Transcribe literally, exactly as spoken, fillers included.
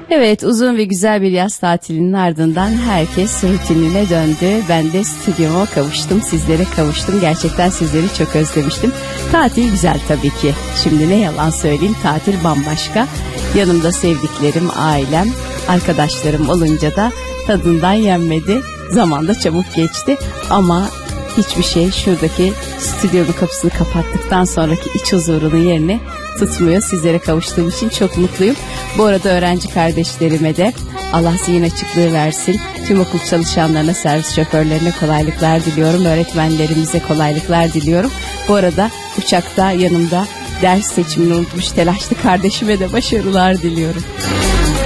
Evet, uzun ve güzel bir yaz tatilinin ardından herkes rutinine döndü. Ben de stüdyoma kavuştum, sizlere kavuştum. Gerçekten sizleri çok özlemiştim. Tatil güzel tabii ki. Şimdi ne yalan söyleyeyim, tatil bambaşka. Yanımda sevdiklerim, ailem, arkadaşlarım olunca da tadından yenmedi. Zaman da çabuk geçti ama hiçbir şey şuradaki stüdyonun kapısını kapattıktan sonraki iç huzurunun yerini tutmuyor. Sizlere kavuştuğum için çok mutluyum. Bu arada öğrenci kardeşlerime de Allah zihin açıklığı versin. Tüm okul çalışanlarına, servis şoförlerine kolaylıklar diliyorum. Öğretmenlerimize kolaylıklar diliyorum. Bu arada uçakta yanımda ders seçimini unutmuş telaşlı kardeşime de başarılar diliyorum.